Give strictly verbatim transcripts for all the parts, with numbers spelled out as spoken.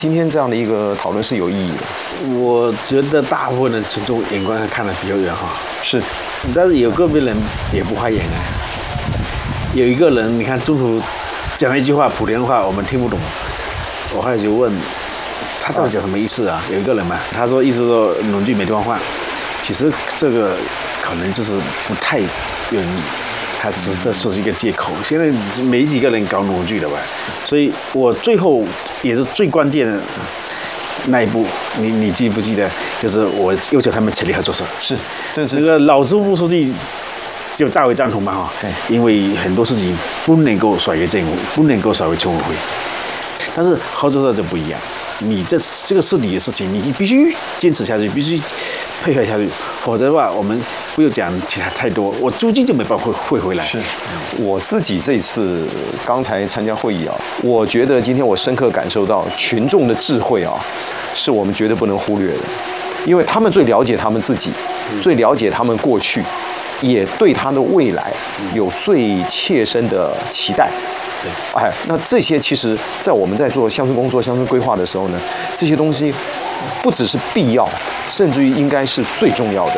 今天这样的一个讨论是有意义的。 我觉得大部分的群众眼光看得比较远哈， 是， 但是有个别人也不花眼啊。有一个人，你看中途讲了一句话，莆田话我们听不懂，我后来就问他到底讲什么意思啊？有一个人嘛，他说意思说农具没地方放，其实这个可能就是不太愿意。他只是说是一个借口，现在没几个人搞农具的吧，所以我最后也是最关键的那一步，你你记不记得？就是我要求他们全力合作社， 是，这是那个老支部书记就大为赞同嘛哈，因为很多事情不能够甩给政府，不能够甩给村委会，但是合作社就不一样，你这这个是你的事情，你必须坚持下去，必须配合下去，否则的话，我们不用讲其他太多，我租金就没办法汇汇回来。 是，我自己这次刚才参加会议啊，我觉得今天我深刻感受到群众的智慧啊，是我们绝对不能忽略的，因为他们最了解他们自己，最了解他们过去，也对他的未来有最切身的期待。哎，那这些其实，在我们在做乡村工作、乡村规划的时候呢，这些东西不只是必要，甚至于应该是最重要的。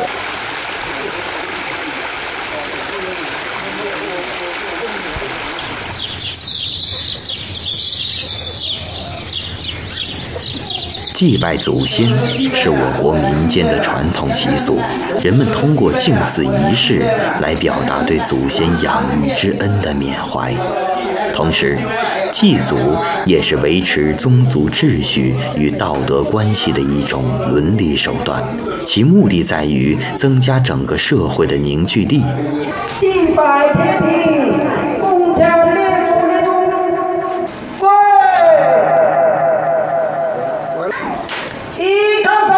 祭拜祖先是我国民间的传统习俗，人们通过祭祀仪式来表达对祖先养育之恩的缅怀。同时，祭祖也是维持宗族秩序与道德关系的一种伦理手段，其目的在于增加整个社会的凝聚力。 祭拜天地，共强列祖列宗。喂，一叩首，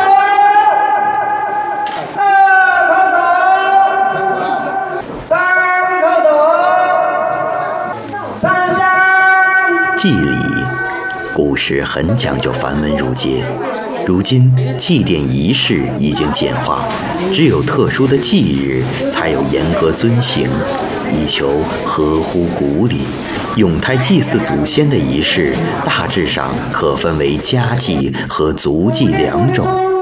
二叩手，三叩手，三香。 祭礼，古时很讲究繁文缛节，如今祭奠仪式已经简化，只有特殊的忌日才有严格遵行，以求合乎古礼。咏胎祭祀祖先的仪式大致上可分为家祭和族祭两种。